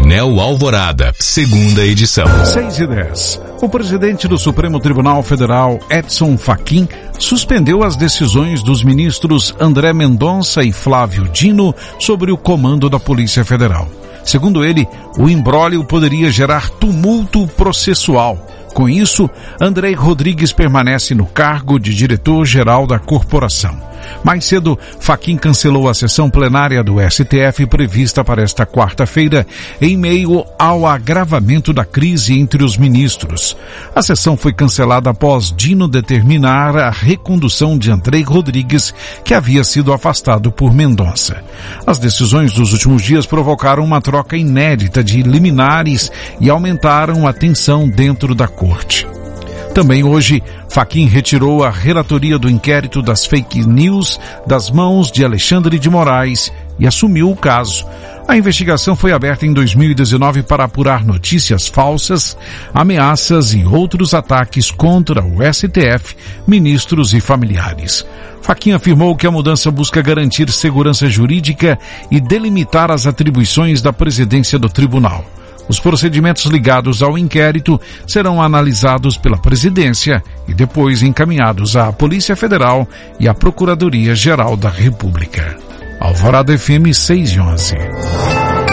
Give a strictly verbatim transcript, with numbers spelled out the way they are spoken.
Painel Alvorada, segunda edição. seis e dez. O presidente do Supremo Tribunal Federal, Edson Fachin, suspendeu as decisões dos ministros André Mendonça e Flávio Dino sobre o comando da Polícia Federal. Segundo ele, o imbróglio poderia gerar tumulto processual. Com isso, André Rodrigues permanece no cargo de diretor-geral da corporação. Mais cedo, Fachin cancelou a sessão plenária do S T F prevista para esta quarta-feira, em meio ao agravamento da crise entre os ministros. A sessão foi cancelada após Dino determinar a recondução de André Rodrigues, que havia sido afastado por Mendonça. As decisões dos últimos dias provocaram uma troca inédita de liminares e aumentaram a tensão dentro da corte. Também hoje, Fachin retirou a relatoria do inquérito das fake news das mãos de Alexandre de Moraes e assumiu o caso. A investigação foi aberta em dois mil e dezenove para apurar notícias falsas, ameaças e outros ataques contra o S T F, ministros e familiares. Fachin afirmou que a mudança busca garantir segurança jurídica e delimitar as atribuições da presidência do tribunal. Os procedimentos ligados ao inquérito serão analisados pela presidência e depois encaminhados à Polícia Federal e à Procuradoria-Geral da República. Alvorada F M seis e onze.